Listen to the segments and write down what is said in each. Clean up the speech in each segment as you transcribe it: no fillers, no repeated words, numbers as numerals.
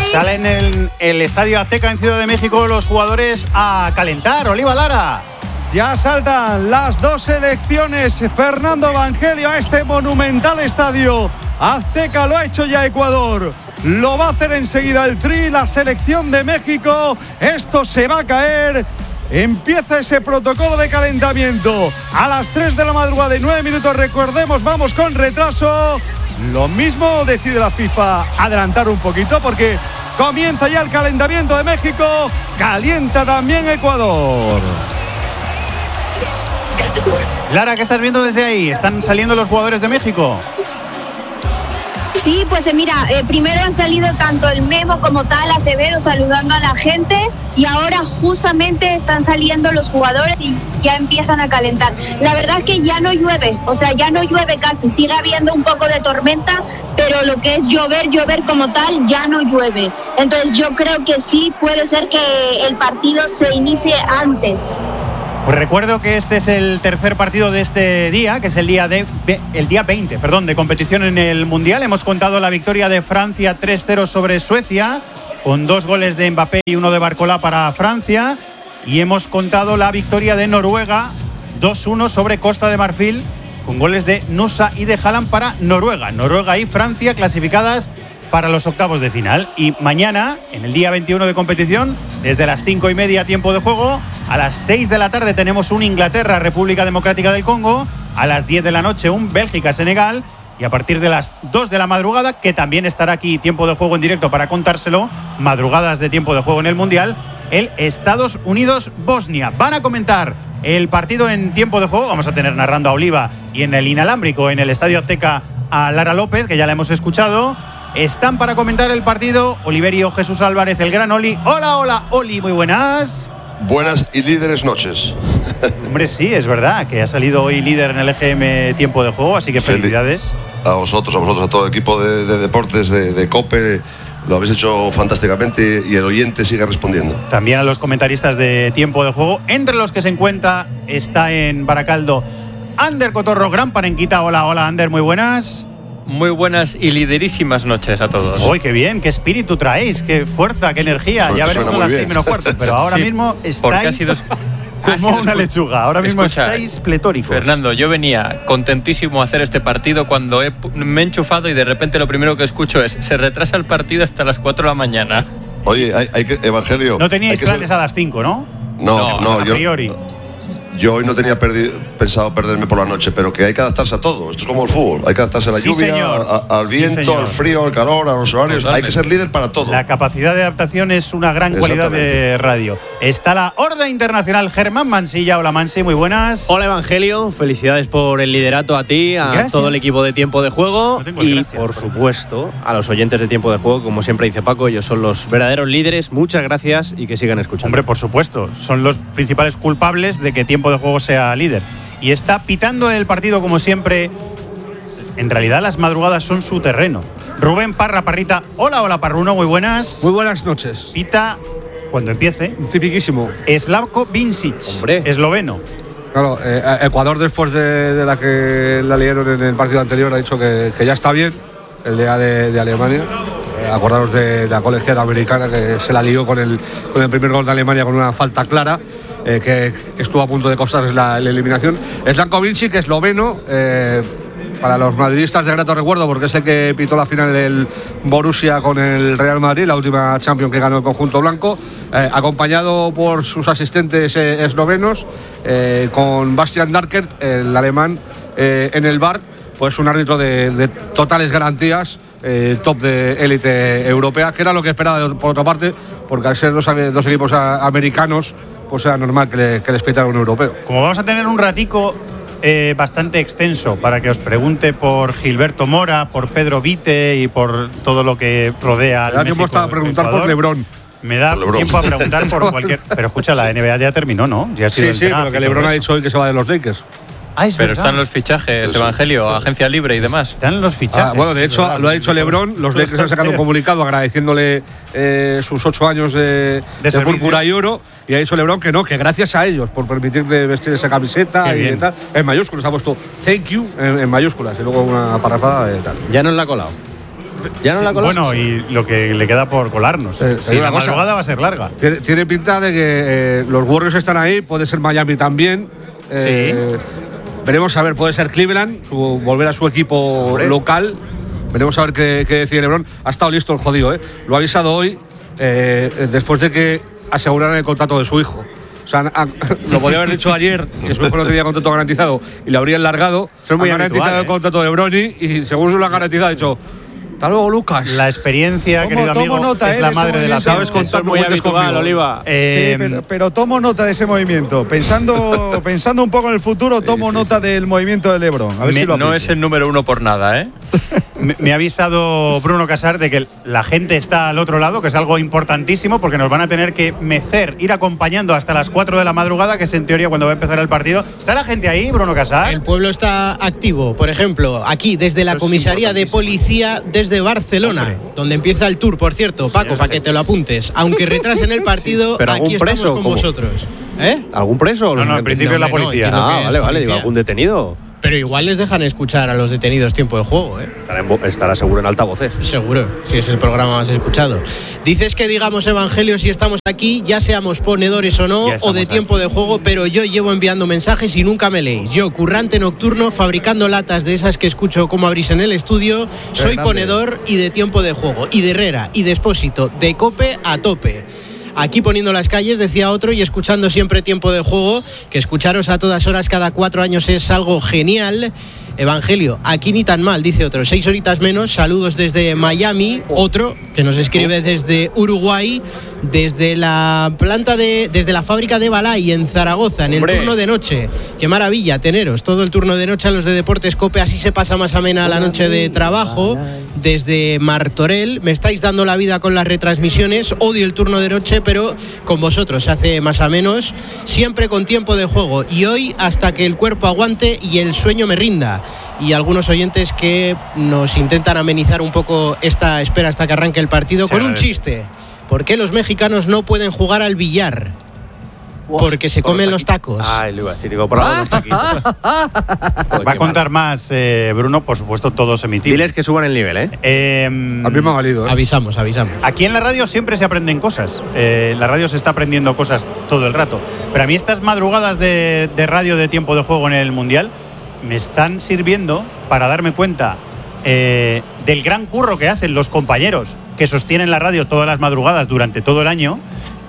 Salen en el Estadio Azteca en Ciudad de México los jugadores a calentar. Oliva Lara. Ya saltan las dos selecciones. Fernando Evangelio a este monumental estadio Azteca. Lo ha hecho ya Ecuador. Lo va a hacer enseguida el Tri, la selección de México. Esto se va a caer. Empieza ese protocolo de calentamiento a las 3 de la madrugada y 9 minutos. Recordemos, vamos con retraso. Lo mismo decide la FIFA adelantar un poquito porque comienza ya el calentamiento de México. Calienta también Ecuador. Lara, ¿qué estás viendo desde ahí? ¿Están saliendo los jugadores de México? Sí, pues mira, primero han salido tanto el Memo como tal, Acevedo saludando a la gente, y ahora justamente están saliendo los jugadores y ya empiezan a calentar. La verdad es que ya no llueve, o sea, ya no llueve casi, sigue habiendo un poco de tormenta, pero lo que es llover como tal, ya no llueve. Entonces yo creo que sí puede ser que el partido se inicie antes. Pues recuerdo que este es el tercer partido de este día, que es el día 20, de competición en el Mundial. Hemos contado la victoria de Francia 3-0 sobre Suecia, con 2 goles de Mbappé y 1 de Barcola para Francia. Y hemos contado la victoria de Noruega 2-1 sobre Costa de Marfil, con goles de Nusa y de Haaland para Noruega. Noruega y Francia clasificadas para los octavos de final. Y mañana, en el día 21 de competición, desde las 5:30 tiempo de juego, a las 6 de la tarde tenemos un Inglaterra-República Democrática del Congo, a las 10 de la noche un Bélgica-Senegal, y a partir de las 2 de la madrugada, que también estará aquí tiempo de juego en directo para contárselo, madrugadas de tiempo de juego en el Mundial, el Estados Unidos-Bosnia. Van a comentar el partido en tiempo de juego, vamos a tener narrando a Oliva, y en el inalámbrico, en el Estadio Azteca, a Lara López, que ya la hemos escuchado. Están para comentar el partido Oliverio Jesús Álvarez, el gran Oli. Hola, Oli, muy buenas. Buenas y líderes noches. Hombre, sí, es verdad que ha salido hoy líder en el EGM tiempo de juego, así que felicidades. A vosotros, a todo el equipo de deportes de COPE. Lo habéis hecho fantásticamente y el oyente sigue respondiendo. También a los comentaristas de tiempo de juego, entre los que se encuentra, está en Baracaldo Ander Cotorro, gran panenquita. Hola, Ander, muy buenas. Muy buenas y liderísimas noches a todos. ¡Uy, qué bien! ¡Qué espíritu traéis! ¡Qué fuerza! ¡Qué energía! Ya veremos a las 6 menos cuarto. Pero ahora mismo estáis como una lechuga. Ahora mismo estáis pletóricos. Fernando, yo venía contentísimo a hacer este partido cuando me he enchufado y de repente lo primero que escucho es: se retrasa el partido hasta las 4 de la mañana. Oye, hay que, Evangelio. No teníais planes a las 5, ¿no? No, a priori. Yo hoy no tenía pensado perderme por la noche, pero que hay que adaptarse a todo. Esto es como el fútbol. Hay que adaptarse a la lluvia, al viento, al frío, al calor, a los horarios. Totalmente. Hay que ser líder para todo. La capacidad de adaptación es una gran cualidad de radio. Está la Horda Internacional, Germán Mansilla. Hola, Mansi, muy buenas. Hola, Evangelio. Felicidades por el liderato a ti, a todo el equipo de Tiempo de Juego. Y, por supuesto, a los oyentes de Tiempo de Juego. Como siempre dice Paco, ellos son los verdaderos líderes. Muchas gracias y que sigan escuchando. Hombre, por supuesto. Son los principales culpables de que Tiempo de Juego sea líder. Y está pitando el partido como siempre. En realidad las madrugadas son su terreno. Rubén Parrita. Hola, Parruno, muy buenas. Muy buenas noches. Pita cuando empiece. Tipiquísimo. Slavko Vincic, esloveno. Claro, Ecuador, después de la que la liaron en el partido anterior, ha dicho que ya está bien el día de Alemania. Acordaros de la colegiada americana que se la lió con el primer gol de Alemania con una falta clara, que estuvo a punto de costarles la eliminación. Slavko Vincic, esloveno, para los madridistas de grato recuerdo, porque es el que pitó la final del Borussia con el Real Madrid, la última Champions que ganó el conjunto blanco, acompañado por sus asistentes eslovenos, con Bastian Darkert, el alemán, en el bar, pues un árbitro de totales garantías, top de élite europea, que era lo que esperaba por otra parte, porque al ser dos equipos americanos, pues era normal que les pitara un europeo. Como vamos a tener un ratico bastante extenso para que os pregunte por Gilberto Mora, por Pedro Vite y por todo lo que rodea al México. Me da tiempo a preguntar Ecuador. Por LeBron. Me da tiempo a preguntar por cualquier... Pero escucha, la NBA ya terminó, ¿no? Ya ha sido sí, pero que LeBron ha dicho hoy que se va de los Lakers. Pero están los fichajes, Evangelio, agencia libre y demás. Están los fichajes. Bueno, de hecho, lo ha dicho LeBron. Los Lakers han sacado un comunicado agradeciéndole sus 8 años de púrpura y oro. Y ha dicho LeBron que no, que gracias a ellos por permitirle vestir esa camiseta y tal. En mayúsculas ha puesto thank you en mayúsculas y luego una parrafada de tal. Ya nos la ha colado. ¿Ya no la colas? Bueno, y lo que le queda por colarnos. Sí, la madrugada va a ser larga. Tiene pinta de que los Warriors están ahí, puede ser Miami también. Sí. Veremos a ver, puede ser Cleveland, volver a su equipo local. Veremos a ver qué decide LeBron. Ha estado listo el jodido, ¿eh? Lo ha avisado hoy, después de que aseguraran el contrato de su hijo. O sea, lo podría haber dicho ayer, que su hijo no tenía contrato garantizado y le habrían largado. Son muy han garantizado el contrato de Bronny y según se lo han garantizado, ha dicho: hasta luego, Lucas. La experiencia, querido amigo, nota, es la madre de la sabes contar muy habitual, Oliva. Pero tomo nota de ese movimiento. Pensando un poco en el futuro, tomo nota del movimiento de LeBron. A ver si lo no es el número 1 por nada, ¿eh? Me ha avisado Bruno Casar de que la gente está al otro lado, que es algo importantísimo, porque nos van a tener que ir acompañando hasta las 4 de la madrugada, que es en teoría cuando va a empezar el partido. ¿Está la gente ahí, Bruno Casar? El pueblo está activo. Por ejemplo, aquí desde la comisaría de policía desde Barcelona, donde empieza el tour, por cierto, Paco, para que te lo apuntes. Aunque retrasen el partido, aquí estamos con vosotros. ¿Algún preso? No, en principio es la policía. Vale, digo, ¿algún detenido? Pero igual les dejan escuchar a los detenidos tiempo de juego, ¿eh? Estará seguro en altavoces. Seguro, si es el programa más escuchado. Dices que digamos evangelio si estamos aquí, ya seamos ponedores o no, o de tiempo de juego, pero yo llevo enviando mensajes y nunca me leéis. Yo, currante nocturno, fabricando latas de esas que escucho como abrís en el estudio, soy ponedor y de tiempo de juego, y de Herrera, y de Expósito, de Cope a tope. Aquí poniendo las calles, decía otro, y escuchando siempre tiempo de juego, que escucharos a todas horas cada 4 años es algo genial. Evangelio, aquí ni tan mal, dice otro. 6 horitas menos, saludos desde Miami. Otro que nos escribe desde Uruguay, desde la fábrica de Balay en Zaragoza, en el turno de noche. Qué maravilla teneros todo el turno de noche a los de Deportes Cope, así se pasa más amena la noche de trabajo. Desde Martorell, me estáis dando la vida con las retransmisiones, odio el turno de noche, pero con vosotros se hace más a menos, siempre con tiempo de juego, y hoy hasta que el cuerpo aguante y el sueño me rinda. Y algunos oyentes que nos intentan amenizar un poco esta espera hasta que arranque el partido con un chiste. ¿Por qué los mexicanos no pueden jugar al billar? Porque se comen los tacos. Ay, le iba a decir, digo, por los taquitos. Va a contar más, Bruno, por supuesto, todos emitidos. Diles que suban el nivel, ¿eh? A mí me ha valido, ¿eh? Avisamos. Aquí en la radio siempre se aprenden cosas. La radio se está aprendiendo cosas todo el rato. Pero a mí estas madrugadas de radio de tiempo de juego en el Mundial me están sirviendo para darme cuenta del gran curro que hacen los compañeros que sostienen la radio todas las madrugadas durante todo el año,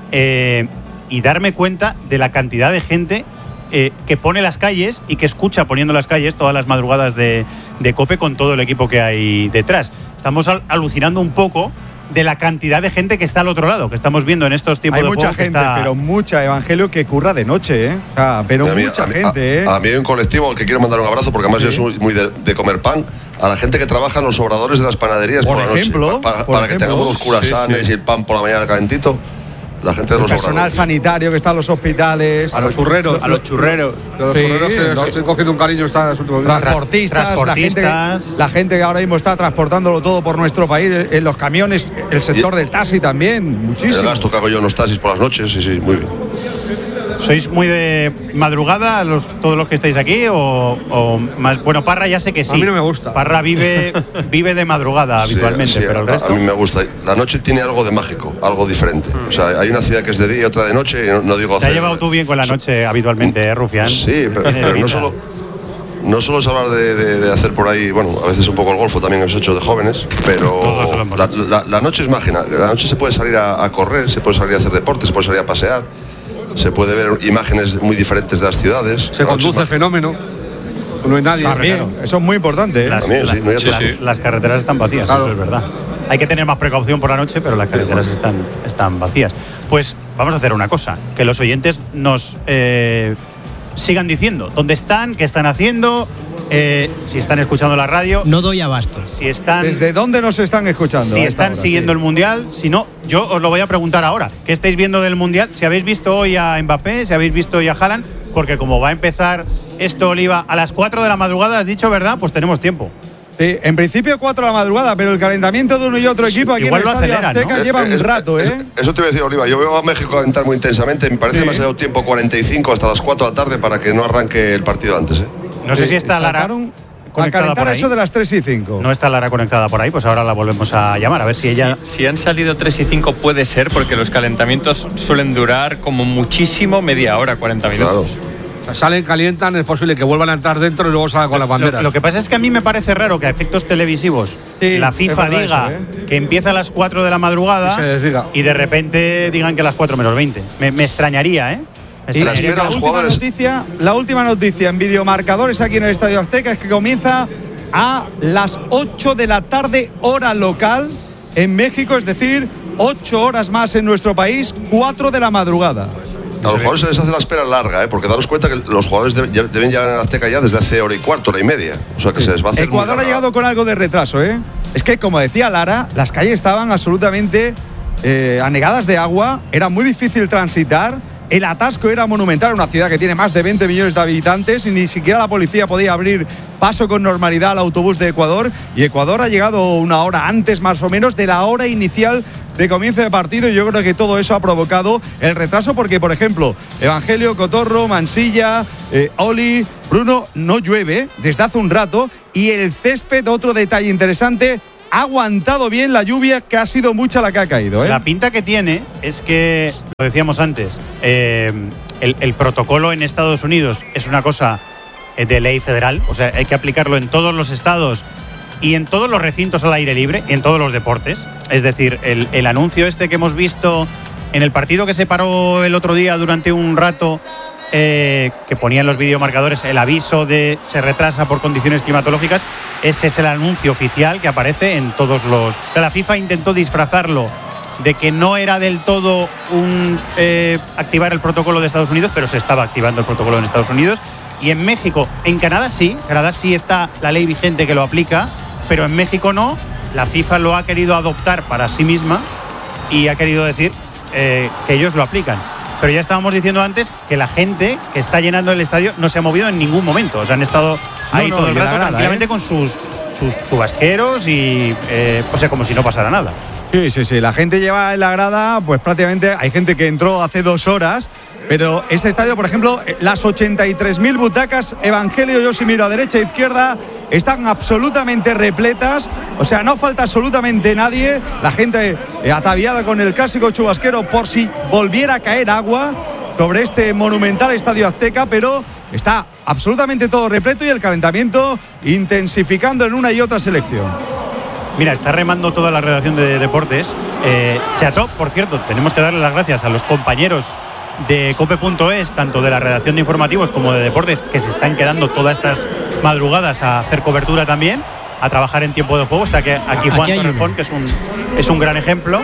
y darme cuenta de la cantidad de gente que pone las calles y que escucha poniendo las calles todas las madrugadas de Cope con todo el equipo que hay detrás. Estamos alucinando un poco de la cantidad de gente que está al otro lado, que estamos viendo en estos tiempos de juego. Hay mucha gente, pero mucha, Evangelio, que curra de noche, ¿eh? O sea, pero mucha gente, ¿eh? A mí hay un colectivo al que quiero mandar un abrazo, porque además yo soy muy de comer pan. A la gente que trabaja en los obradores de las panaderías por la noche, para que tengamos los curasanes y el pan por la mañana calentito. La gente de los personal sanitario que está en los hospitales, a los churreros, los churreros que estoy cogiendo un cariño transportistas, la gente que ahora mismo está transportándolo todo por nuestro país, en los camiones, el sector del taxi también, muchísimo. El gasto que hago yo en los taxis por las noches, sí, muy bien. ¿Sois muy de madrugada todos los que estáis aquí o más? Bueno, Parra ya sé que sí. A mí no me gusta. Parra vive de madrugada habitualmente, pero el resto… A mí me gusta. La noche tiene algo de mágico, algo diferente. O sea, hay una ciudad que es de día y otra de noche, y no digo… Te has llevado tú bien con la noche habitualmente, Rufián. Sí, pero no solo es hablar de hacer por ahí, bueno, a veces un poco el golfo también es hecho de jóvenes, pero la noche es mágica. La noche se puede salir a correr, se puede salir a hacer deporte, se puede salir a pasear. Se puede ver imágenes muy diferentes de las ciudades. Se conduce fenómeno. No hay nadie. También, claro. Eso es muy importante, ¿eh? Las carreteras están vacías, claro. Eso es verdad. Hay que tener más precaución por la noche, pero las carreteras están vacías. Pues vamos a hacer una cosa, que los oyentes nos sigan diciendo dónde están, qué están haciendo, si están escuchando la radio. No doy abasto. ¿Desde dónde nos están escuchando? Si están siguiendo el Mundial, si no, yo os lo voy a preguntar ahora. ¿Qué estáis viendo del Mundial? Si habéis visto hoy a Mbappé, si habéis visto hoy a Haaland, porque como va a empezar esto, Oliva, a las 4 de la madrugada, has dicho, ¿verdad? Pues tenemos tiempo. Sí, en principio 4 de la madrugada, pero el calentamiento de uno y otro equipo aquí igual en el Estadio Azteca, ¿no? Lleva un rato, ¿eh? Eso te iba a decir, Oliva. Yo veo a México calentar muy intensamente. Me parece demasiado tiempo, 45 hasta las 4 de la tarde, para que no arranque el partido antes, ¿eh? No sé si está Lara. conectada por ahí. Eso de las 3 y 5. No está Lara conectada por ahí, pues ahora la volvemos a llamar, a ver si ella... Si han salido 3 y 5 puede ser, porque los calentamientos suelen durar como muchísimo media hora, 40 minutos. Claro. Salen, calientan, es posible que vuelvan a entrar dentro y luego salgan con las banderas. Lo que pasa es que a mí me parece raro que a efectos televisivos la FIFA diga que empieza a las 4 de la madrugada y de repente digan que a las 4 menos 20. Me extrañaría, ¿eh? Y la última noticia en videomarcadores aquí en el Estadio Azteca es que comienza a las 8 de la tarde, hora local, en México, es decir, 8 horas más en nuestro país, 4 de la madrugada. A los jugadores se les hace la espera larga, porque daros cuenta que los jugadores deben llegar a Azteca ya desde hace hora y cuarto, hora y media. O sea que se les va a hacer. Ecuador ha llegado con algo de retraso, ¿eh? Es que, como decía Lara, las calles estaban absolutamente anegadas de agua, era muy difícil transitar. El atasco era monumental, una ciudad que tiene más de 20 millones de habitantes y ni siquiera la policía podía abrir paso con normalidad al autobús de Ecuador. Y Ecuador ha llegado una hora antes, más o menos, de la hora inicial de comienzo de partido, y yo creo que todo eso ha provocado el retraso, porque, por ejemplo, Evangelio, Cotorro, Mansilla, Oli, Bruno, no llueve desde hace un rato, y el césped, otro detalle interesante, ha aguantado bien la lluvia, que ha sido mucha la que ha caído, ¿eh? La pinta que tiene es que, lo decíamos antes, el protocolo en Estados Unidos es una cosa de ley federal, o sea, hay que aplicarlo en todos los estados y en todos los recintos al aire libre y en todos los deportes. Es decir, el anuncio este que hemos visto en el partido que se paró el otro día durante un rato, que ponían los videomarcadores el aviso de se retrasa por condiciones climatológicas, ese es el anuncio oficial que aparece en todos los... La FIFA intentó disfrazarlo de que no era del todo activar el protocolo de Estados Unidos, pero se estaba activando el protocolo en Estados Unidos. Y en México, en Canadá sí está la ley vigente que lo aplica, pero en México no. La FIFA lo ha querido adoptar para sí misma y ha querido decir que ellos lo aplican. Pero ya estábamos diciendo antes que la gente que está llenando el estadio no se ha movido en ningún momento. O sea, han estado ahí todo el rato tranquilamente con sus chubasqueros y o sea, como si no pasara nada. Sí. La gente lleva en la grada, pues prácticamente hay gente que entró hace 2 horas. Pero este estadio, por ejemplo, las 83.000 butacas, Evangelio, yo si miro a derecha e izquierda, están absolutamente repletas. O sea, no falta absolutamente nadie. La gente ataviada con el clásico chubasquero por si volviera a caer agua sobre este monumental Estadio Azteca, pero está absolutamente todo repleto y el calentamiento intensificando en una y otra selección. Mira, está remando toda la redacción de deportes. Chato, por cierto, tenemos que darle las gracias a los compañeros de cope.es, tanto de la redacción de informativos como de deportes, que se están quedando todas estas madrugadas a hacer cobertura también, a trabajar en tiempo de juego. Está aquí Juan Torrejón, que es un gran ejemplo.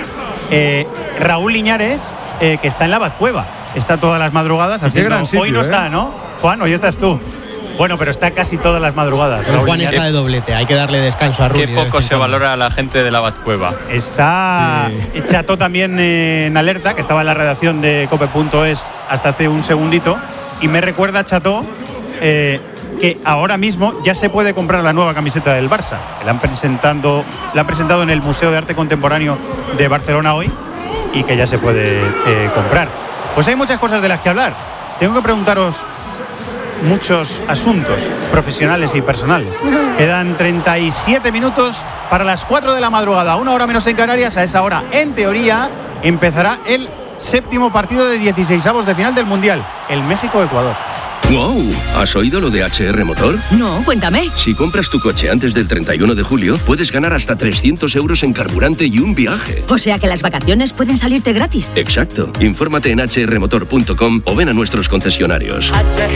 Raúl Liñares, que está en la Batcueva, está todas las madrugadas haciendo. Gran sitio, hoy no está, ¿no? Juan, hoy estás tú. Bueno, pero está casi todas las madrugadas. Pero Juan está de doblete, hay que darle descanso a Rulli. Qué poco se valora a la gente de la Batcueva. Está Chato también en alerta, que estaba en la redacción de cope.es hasta hace un segundito, y me recuerda, Chato, que ahora mismo ya se puede comprar la nueva camiseta del Barça. La han presentado en el Museo de Arte Contemporáneo de Barcelona hoy, y que ya se puede comprar. Pues hay muchas cosas de las que hablar. Tengo que preguntaros muchos asuntos profesionales y personales. Quedan 37 minutos para las 4 de la madrugada, 1 hora menos en Canarias. A esa hora, en teoría, empezará el 7º partido de 16avos de final del Mundial, el México-Ecuador. ¡Wow! ¿Has oído lo de HR Motor? No, cuéntame. Si compras tu coche antes del 31 de julio, puedes ganar hasta 300 euros en carburante y un viaje. O sea que las vacaciones pueden salirte gratis. Exacto. Infórmate en hrmotor.com o ven a nuestros concesionarios.